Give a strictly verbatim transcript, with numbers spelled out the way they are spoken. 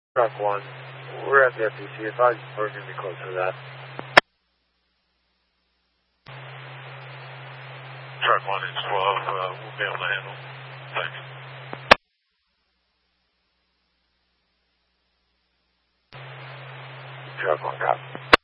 Truck one, we're at the F T C. Advise we're going to be close to that. Truck one is twelve. Uh, we'll be able to handle. Thanks. Truck one, copy.